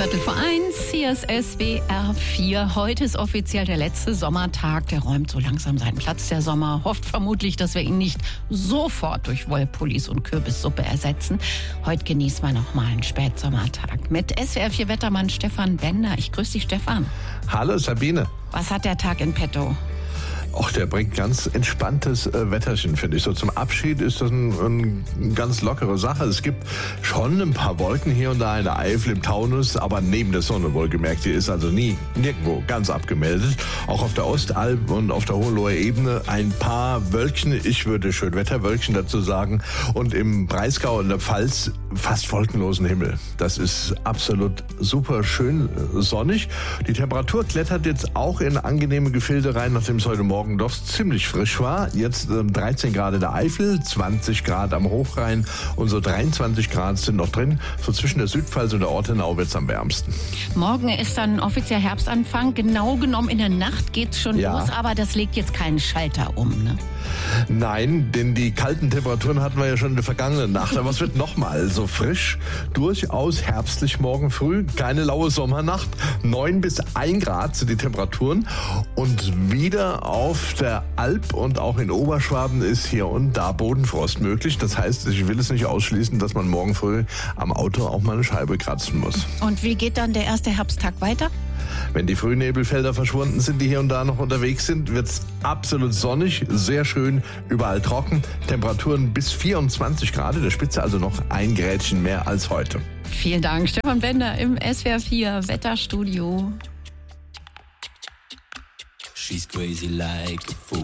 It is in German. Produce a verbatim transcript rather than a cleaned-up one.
Viertel vor eins, hier ist S W R vier. Heute ist offiziell der letzte Sommertag. Der räumt so langsam seinen Platz, der Sommer. Hofft vermutlich, dass wir ihn nicht sofort durch Wollpullis und Kürbissuppe ersetzen. Heute genießen wir noch mal einen Spätsommertag mit S W R vier Wettermann Stefan Bender. Ich grüße dich, Stefan. Hallo Sabine. Was hat der Tag in petto? Och, der bringt ganz entspanntes äh, Wetterchen, finde ich. So zum Abschied ist das eine ein ganz lockere Sache. Es gibt schon ein paar Wolken hier und da in der Eifel, im Taunus, aber neben der Sonne wohlgemerkt. Die ist also nie, nirgendwo ganz abgemeldet. Auch auf der Ostalb und auf der Hohenloher Ebene ein paar Wölkchen. Ich würde Schönwetterwölkchen dazu sagen. Und im Breisgau und der Pfalz fast wolkenlosen Himmel. Das ist absolut super schön äh, sonnig. Die Temperatur klettert jetzt auch in angenehme Gefilde rein, nachdem es heute Morgen doch ziemlich frisch war. Jetzt ähm, dreizehn Grad in der Eifel, zwanzig Grad am Hochrhein und so dreiundzwanzig Grad sind noch drin. So zwischen der Südpfalz und der Ortenau wird es am wärmsten. Morgen ist dann offiziell Herbstanfang. Genau genommen in der Nacht geht's schon Ja. los, aber das legt jetzt keinen Schalter um, ne? Nein, denn die kalten Temperaturen hatten wir ja schon in der vergangenen Nacht. Aber es wird nochmal so frisch, durchaus herbstlich morgen früh. Keine laue Sommernacht. neun bis ein Grad sind die Temperaturen. Und wieder auf der Alp und auch in Oberschwaben ist hier und da Bodenfrost möglich. Das heißt, ich will es nicht ausschließen, dass man morgen früh am Auto auch mal eine Scheibe kratzen muss. Und wie geht dann der erste Herbsttag weiter? Wenn die Frühnebelfelder verschwunden sind, die hier und da noch unterwegs sind, wird es absolut sonnig, sehr schön, überall trocken. Temperaturen bis vierundzwanzig Grad, in der Spitze also noch ein Grädchen mehr als heute. Vielen Dank, Stefan Bender im S W R vier Wetterstudio. She's crazy like a fool.